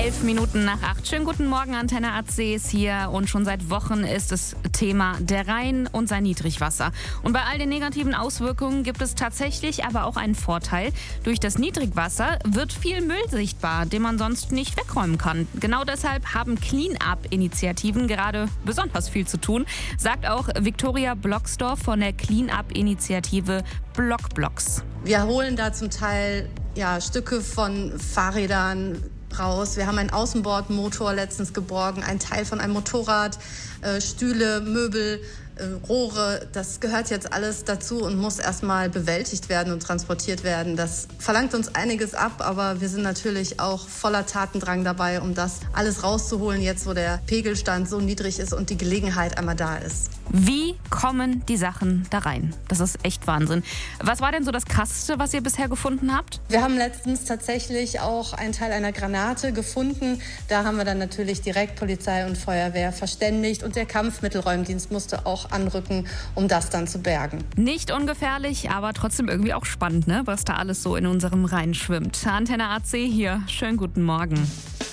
11:11 Schönen guten Morgen, Antenne AC ist hier und schon seit Wochen ist das Thema der Rhein und sein Niedrigwasser. Und bei all den negativen Auswirkungen gibt es tatsächlich aber auch einen Vorteil. Durch das Niedrigwasser wird viel Müll sichtbar, den man sonst nicht wegräumen kann. Genau deshalb haben Clean-Up-Initiativen gerade besonders viel zu tun, sagt auch Viktoria Blocksdorf von der Clean-Up-Initiative Blockblocks. Wir holen da zum Teil Stücke von Fahrrädern raus. Wir haben einen Außenbordmotor letztens geborgen, einen Teil von einem Motorrad, Stühle, Möbel, Rohre. Das gehört jetzt alles dazu und muss erstmal bewältigt werden und transportiert werden. Das verlangt uns einiges ab, aber wir sind natürlich auch voller Tatendrang dabei, um das alles rauszuholen, jetzt wo der Pegelstand so niedrig ist und die Gelegenheit einmal da ist. Wie kommen die Sachen da rein? Das ist echt Wahnsinn. Was war denn so das Krasseste, was ihr bisher gefunden habt? Wir haben letztens tatsächlich auch einen Teil einer Granate gefunden. Da haben wir dann natürlich direkt Polizei und Feuerwehr verständigt und der Kampfmittelräumdienst musste auch anrücken, um das dann zu bergen. Nicht ungefährlich, aber trotzdem irgendwie auch spannend, ne? Was da alles so in unserem Rhein schwimmt. Antenne AC hier. Schönen guten Morgen.